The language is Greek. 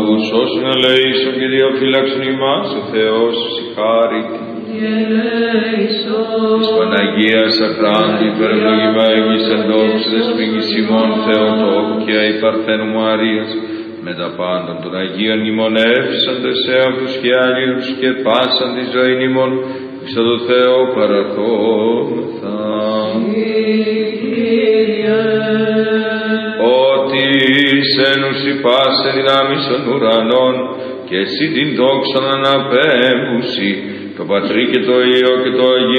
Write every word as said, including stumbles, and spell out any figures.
Όσων ελέησον και διαφύλαξον ημάς ο Θεός συγχάρητη. Της Παναγίας Αχράντου υπερευλογημένης εν δόξα δεσποινής ημών Θεοτόκου και αϊ Παρθένου Μαρίας, με τα πάντων των Αγίων μνημονεύσαντες σε αυτούς και άλλους και πάσαν τη ζωή ημών, εις το Θεό παραρχόμεθα. Ότι σένουσι πάσε δυνάμεις των ουρανών, και εσύ την δόξαν αναπέμπουσι, το Πατρί και το Υιό και το Αγίο